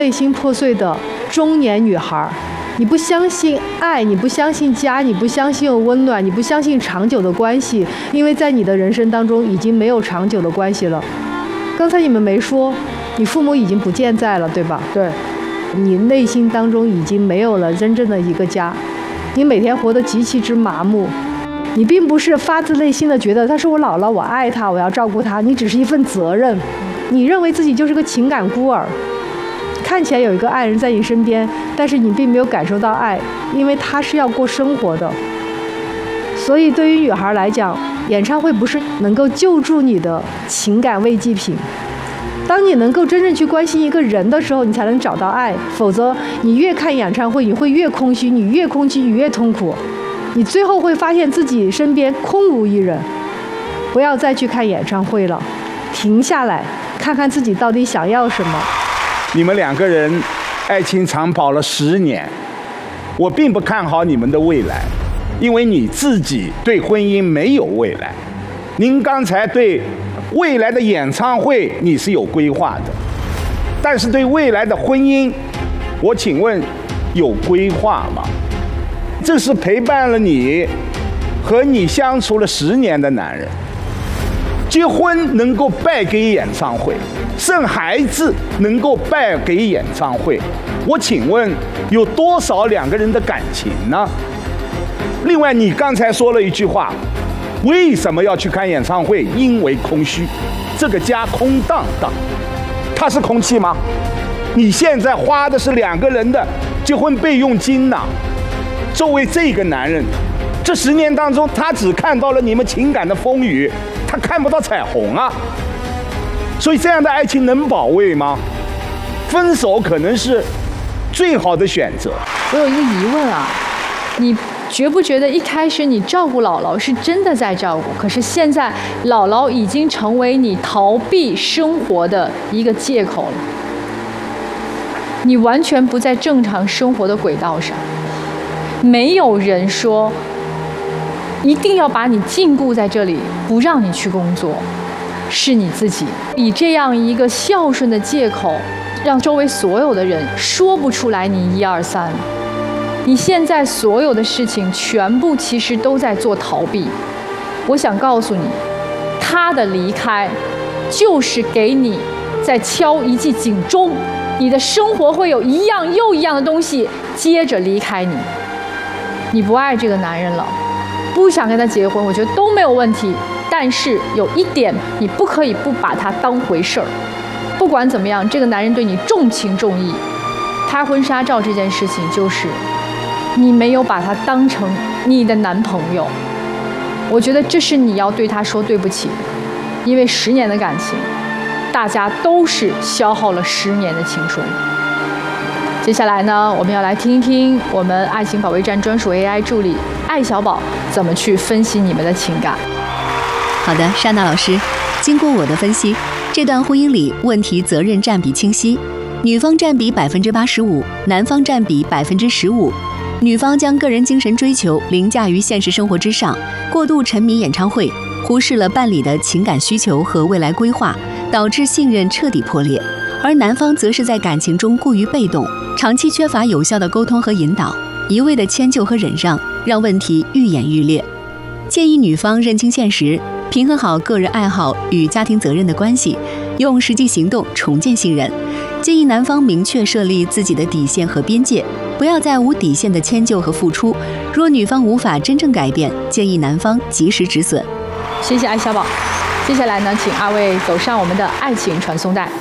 内心破碎的中年女孩，你不相信爱，你不相信家，你不相信温暖，你不相信长久的关系，因为在你的人生当中已经没有长久的关系了。刚才你们没说，你父母已经不健在了，对吧？ 对。 你内心当中已经没有了真正的一个家，你每天活得极其之麻木。你并不是发自内心的觉得她是我姥姥，我爱她，我要照顾她，你只是一份责任。你认为自己就是个情感孤儿。看起来有一个爱人在你身边，但是你并没有感受到爱，因为他是要过生活的。所以对于女孩来讲，演唱会不是能够救助你的情感慰藉品。当你能够真正去关心一个人的时候，你才能找到爱，否则你越看演唱会，你会越空虚，你越空虚，你越痛苦，你最后会发现自己身边空无一人。不要再去看演唱会了，停下来看看自己到底想要什么。 你们两个人爱情长跑了10年，我并不看好你们的未来，因为你自己对婚姻没有未来。您刚才对未来的演唱会你是有规划的，但是对未来的婚姻，我请问有规划吗？这是陪伴了你和你相处了10年的男人，结婚能够败给演唱会，生孩子能够败给演唱会，我请问有多少两个人的感情呢？另外，你刚才说了一句话，为什么要去看演唱会？因为空虚，这个家空荡荡，它是空气吗？你现在花的是2个人的结婚备用金呐。作为这个男人，这10年当中，他只看到了你们情感的风雨，他看不到彩虹啊。所以这样的爱情能保卫吗？分手可能是最好的选择。 我有一个疑问啊，你觉不觉得一开始你照顾姥姥是真的在照顾，可是现在姥姥已经成为你逃避生活的一个借口了？你完全不在正常生活的轨道上。没有人说一定要把你禁锢在这里，不让你去工作，是你自己以这样一个孝顺的借口，让周围所有的人说不出来你1、2、3。你现在所有的事情全部其实都在做逃避。我想告诉你，他的离开就是给你在敲一记警钟，你的生活会有一样又一样的东西接着离开你。你不爱这个男人了，不想跟他结婚，我觉得都没有问题。但是有一点，你不可以不把他当回事儿。不管怎么样，这个男人对你重情重义。拍婚纱照这件事情，就是你没有把他当成你的男朋友。我觉得这是你要对他说对不起的，因为10年的感情，大家都是消耗了10年的青春。接下来呢，我们要来听一听我们爱情保卫战专属 AI 助理艾小宝怎么去分析你们的情感。 好的，莎娜老师，经过我的分析，这段婚姻里问题责任占比清晰，女方占比85%，男方占比15%。女方将个人精神追求凌驾于现实生活之上，过度沉迷演唱会，忽视了伴侣的情感需求和未来规划，导致信任彻底破裂。而男方则是在感情中过于被动，长期缺乏有效的沟通和引导，一味的迁就和忍让，让问题愈演愈烈。建议女方认清现实，平衡好个人爱好与家庭责任的关系，用实际行动重建信任。建议男方明确设立自己的底线和边界，不要再无底线的迁就和付出。若女方无法真正改变，建议男方及时止损。 谢谢艾小宝。接下来呢，请2位走上我们的爱情传送带。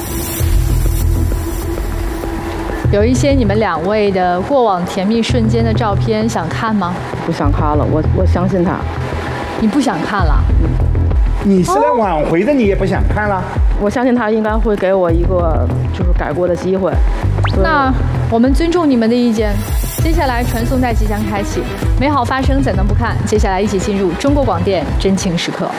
有一些你们2位的过往甜蜜瞬间的照片，想看吗？ 不想看了，我相信他。 你不想看了？ 你是来挽回的，你也不想看了？ 我相信他应该会给我一个就是改过的机会。 那我们尊重你们的意见。接下来传送带即将开启，美好发生怎能不看？接下来一起进入中国广电真情时刻。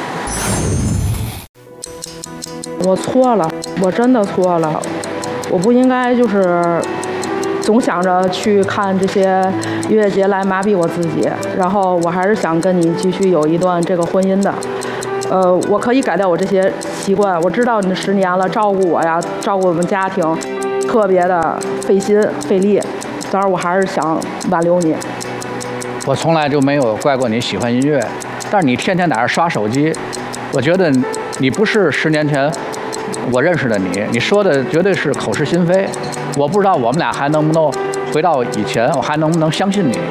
我错了，我真的错了，我不应该就是总想着去看这些音乐节来麻痹我自己，然后我还是想跟你继续有一段这个婚姻的。我可以改掉我这些习惯，我知道你10年了，照顾我呀，照顾我们家庭， 特别的费心费力，当然我还是想挽留你。 我从来就没有怪过你喜欢音乐，但是你天天在这刷手机，我觉得你不是10年前我认识的你，你说的绝对是口是心非。我不知道我们俩还能不能回到以前，我还能不能相信你。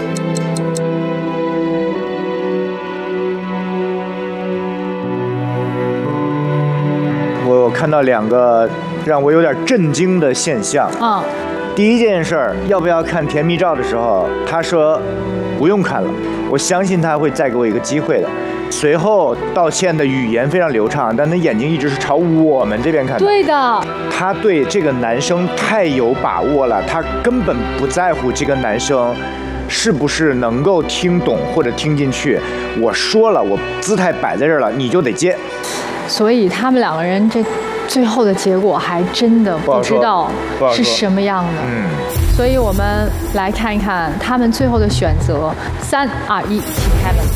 我看到2个让我有点震惊的现象。第一件事儿，要不要看甜蜜照的时候，他说不用看了，我相信他会再给我一个机会的。随后道歉的语言非常流畅，但他眼睛一直是朝我们这边看的。 对的， 他对这个男生太有把握了，他根本不在乎这个男生是不是能够听懂或者听进去。我说了，我姿态摆在这儿了，你就得接。 所以他们2个人这最后的结果还真的不知道是什么样的。所以我们来看一看他们最后的选择。3、2、1，请开门。